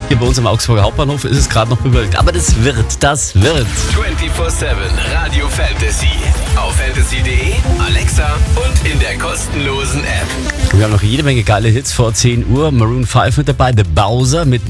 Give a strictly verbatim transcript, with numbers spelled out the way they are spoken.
Hier bei uns am Augsburger Hauptbahnhof ist es gerade noch bewölkt. Aber das wird, das wird. vierundzwanzig sieben Radio Fantasy. Auf fantasy punkt de, Alexa und in der kostenlosen App. Wir haben noch jede Menge geile Hits vor zehn Uhr. Maroon fünf mit dabei, The Bowser mit